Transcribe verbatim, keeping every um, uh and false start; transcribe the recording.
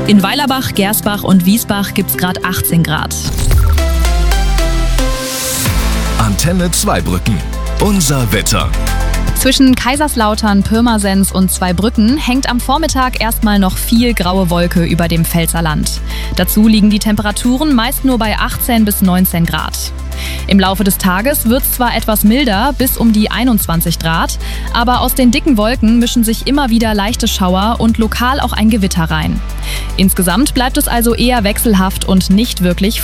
In Weilerbach, Gersbach und Wiesbach gibt's gerade achtzehn Grad. Antenne Zweibrücken. Unser Wetter. Zwischen Kaiserslautern, Pirmasens und Zweibrücken hängt am Vormittag erstmal noch viel graue Wolke über dem Pfälzerland. Dazu liegen die Temperaturen meist nur bei achtzehn bis neunzehn Grad. Im Laufe des Tages wird es zwar etwas milder, bis um die einundzwanzig Grad, aber aus den dicken Wolken mischen sich immer wieder leichte Schauer und lokal auch ein Gewitter rein. Insgesamt bleibt es also eher wechselhaft und nicht wirklich